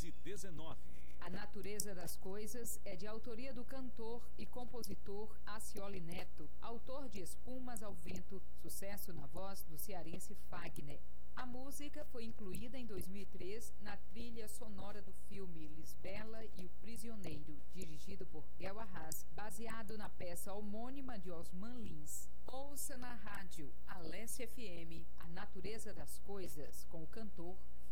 219. A Natureza das Coisas é de autoria do cantor e compositor Acioli Neto, autor de Espumas ao Vento, sucesso na voz do cearense Fagner. A música foi incluída em 2003 na trilha sonora do filme Lisbela e o Prisioneiro, dirigido por Guel Arras, baseado na peça homônima de Osman Lins. Ouça na rádio Alesse FM A Natureza das Coisas, com o cantor